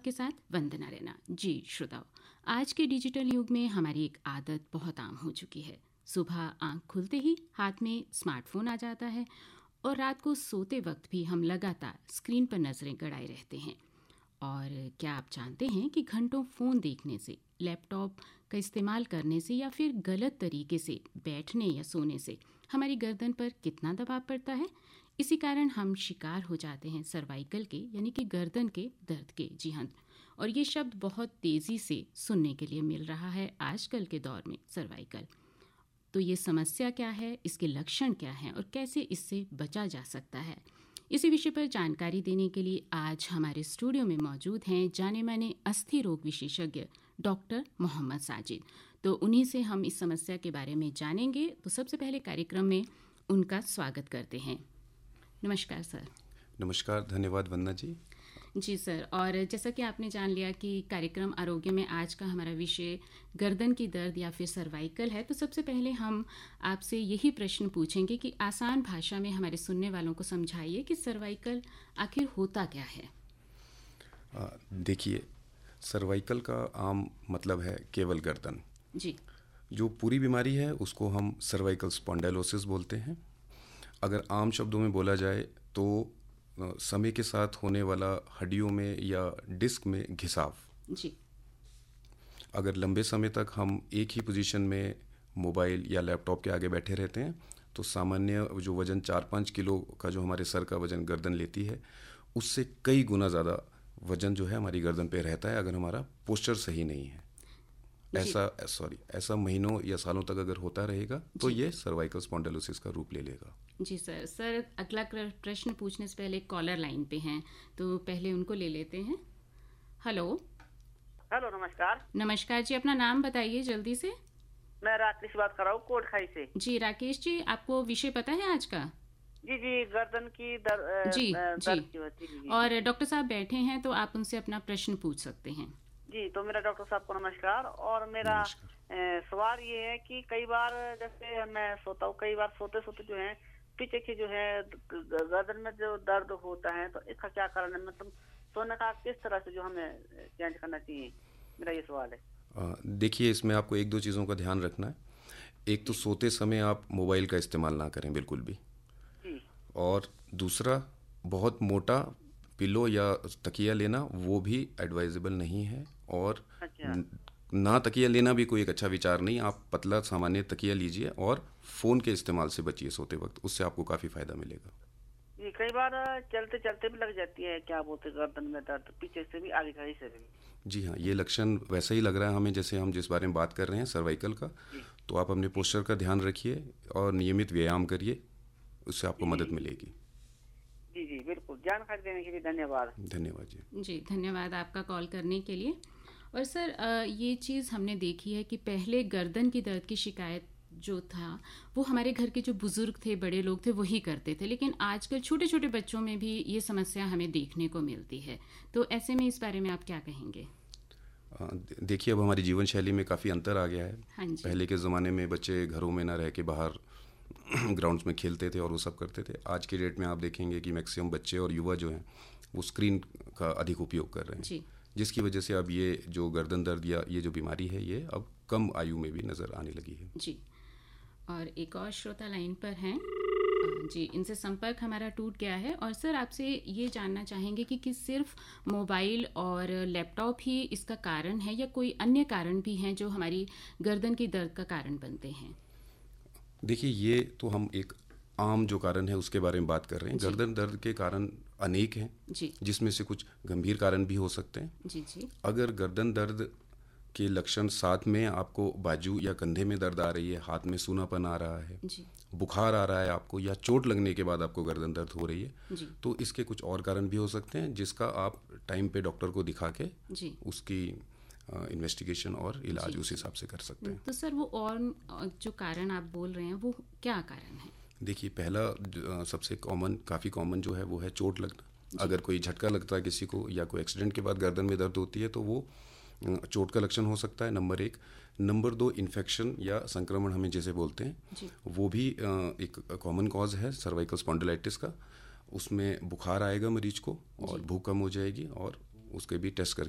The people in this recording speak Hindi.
आपके साथ वंदना रैना। जी श्रोताओ, आज के डिजिटल युग में हमारी एक आदत बहुत आम हो चुकी है। सुबह आंख खुलते ही हाथ में स्मार्टफोन आ जाता है और रात को सोते वक्त भी हम लगातार स्क्रीन पर नजरें गड़ाए रहते हैं। और क्या आप जानते हैं कि घंटों फ़ोन देखने से, लैपटॉप का इस्तेमाल करने से या फिर गलत तरीके से बैठने या सोने से हमारी गर्दन पर कितना दबाव पड़ता है? इसी कारण हम शिकार हो जाते हैं सर्वाइकल के, यानी कि गर्दन के दर्द के। जी हाँ, और ये शब्द बहुत तेज़ी से सुनने के लिए मिल रहा है आजकल के दौर में, सर्वाइकल। तो ये समस्या क्या है, इसके लक्षण क्या हैं और कैसे इससे बचा जा सकता है, इसी विषय पर जानकारी देने के लिए आज हमारे स्टूडियो में मौजूद हैं जाने माने अस्थि रोग विशेषज्ञ डॉक्टर मोहम्मद साजिद। तो उन्हीं से हम इस समस्या के बारे में जानेंगे। तो सबसे पहले कार्यक्रम में उनका स्वागत करते हैं। नमस्कार सर। नमस्कार, धन्यवाद वंदना जी। जी सर, और जैसा कि आपने जान लिया कि कार्यक्रम आरोग्य में आज का हमारा विषय गर्दन की दर्द या फिर सर्वाइकल है, तो सबसे पहले हम आपसे यही प्रश्न पूछेंगे कि आसान भाषा में हमारे सुनने वालों को समझाइए कि सर्वाइकल आखिर होता क्या है। देखिए, सर्वाइकल का आम मतलब है केवल गर्दन। जी। जो पूरी बीमारी है उसको हम सर्वाइकल स्पॉन्डाइलोसिस बोलते हैं। अगर आम शब्दों में बोला जाए तो समय के साथ होने वाला हड्डियों में या डिस्क में घिसाव। जी। अगर लंबे समय तक हम एक ही पोजीशन में मोबाइल या लैपटॉप के आगे बैठे रहते हैं तो सामान्य जो वज़न 4-5 किलो का जो हमारे सर का वज़न गर्दन लेती है, उससे कई गुना ज़्यादा वज़न जो है हमारी गर्दन पे रहता है अगर हमारा पोस्चर सही नहीं है। ऐसा महीनों या सालों तक अगर होता रहेगा तो ये सर्वाइकल स्पॉन्डिलोसिस का रूप ले लेगा। जी सर, अगला प्रश्न पूछने से पहले कॉलर लाइन पे हैं, तो पहले उनको ले लेते हैं। हेलो। नमस्कार। नमस्कार जी, अपना नाम बताइए जल्दी से। मैं राकेश बात कर रहा हूँ कोटखाई से। जी राकेश जी, आपको विषय पता है आज का? जी, गर्दन की दर्द जी। और डॉक्टर साहब बैठे हैं तो आप उनसे अपना प्रश्न पूछ सकते हैं। जी, तो मेरा डॉक्टर साहब को नमस्कार। और मेरा सवाल ये है कि कई बार जैसे मैं सोता हूँ, कई बार सोते सोते जो है पीछे की जो है गर्दन में जो दर्द होता है, तो इसका क्या कारण है? मतलब सोने का किस तरह से जो हमें चेंज करना चाहिए, मेरा ये सवाल है। देखिए, इसमें आपको एक दो चीज़ों का ध्यान रखना है। एक तो सोते समय आप मोबाइल का इस्तेमाल ना करें बिल्कुल भी। और दूसरा, बहुत मोटा पिलो या तकिया लेना वो भी एडवाइजेबल नहीं है। और ना तकिया लेना भी कोई एक अच्छा विचार नहीं। आप पतला सामान्य तकिया लीजिए और फ़ोन के इस्तेमाल से बचिए सोते वक्त, उससे आपको काफ़ी फ़ायदा मिलेगा। जी, कई बार चलते चलते भी लग जाती है, क्या बोलते गर्दन में दर्द, पीछे से भी आगे खड़ी से भी। जी हाँ, ये लक्षण वैसा ही लग रहा है हमें जैसे हम जिस बारे में बात कर रहे हैं सर्वाइकल का। तो आप अपने पोस्चर का ध्यान रखिए और नियमित व्यायाम करिए, उससे आपको मदद मिलेगी। जी, बिल्कुल। जानकारी देने के लिए धन्यवाद। धन्यवाद जी। जी, धन्यवाद आपका कॉल करने के लिए। और सर, ये चीज़ हमने देखी है कि पहले गर्दन की दर्द की शिकायत जो था वो हमारे घर के जो बुज़ुर्ग थे, बड़े लोग थे, वही करते थे, लेकिन आजकल छोटे छोटे बच्चों में भी ये समस्या हमें देखने को मिलती है। तो ऐसे में इस बारे में आप क्या कहेंगे? देखिए, अब हमारी जीवन शैली में काफ़ी अंतर आ गया है। हाँ जी। पहले के ज़माने में बच्चे घरों में ना रह के बाहर ग्राउंड्स में खेलते थे और वो सब करते थे। आज की डेट में आप देखेंगे कि मैक्सिमम बच्चे और युवा जो हैं वो स्क्रीन का अधिक उपयोग कर रहे हैं जी। जिसकी वजह से अब ये जो गर्दन दर्द या ये जो बीमारी है ये अब कम आयु में भी नज़र आने लगी है। जी। और एक और श्रोता लाइन पर हैं। जी, इनसे संपर्क हमारा टूट गया है। और सर, आपसे ये जानना चाहेंगे कि सिर्फ मोबाइल और लैपटॉप ही इसका कारण है या कोई अन्य कारण भी हैं जो हमारी गर्दन की दर्द का कारण बनते हैं? देखिए, ये तो हम एक आम जो कारण है उसके बारे में बात कर रहे हैं। गर्दन दर्द के कारण अनेक हैं जी। जिसमें से कुछ गंभीर कारण भी हो सकते हैं। जी। अगर गर्दन दर्द के लक्षण साथ में आपको बाजू या कंधे में दर्द आ रही है, हाथ में सूनापन आ रहा है, बुखार आ रहा है आपको, या चोट लगने के बाद आपको गर्दन दर्द हो रही है, तो इसके कुछ और कारण भी हो सकते हैं जिसका आप टाइम पे डॉक्टर को दिखा के उसकी इन्वेस्टिगेशन और इलाज उस हिसाब से कर सकते हैं। तो सर, वो और जो कारण आप बोल रहे हैं वो क्या कारण है? देखिए, पहला सबसे काफ़ी कॉमन जो है वो है चोट लगना। अगर कोई झटका लगता है किसी को या कोई एक्सीडेंट के बाद गर्दन में दर्द होती है तो वो चोट का लक्षण हो सकता है, नंबर 1। नंबर 2, इन्फेक्शन या संक्रमण हमें जैसे बोलते हैं, वो भी एक कॉमन कॉज है सर्वाइकल स्पॉन्डिलाइटिस का। उसमें बुखार आएगा मरीज को और भूख कम हो जाएगी और उसके भी टेस्ट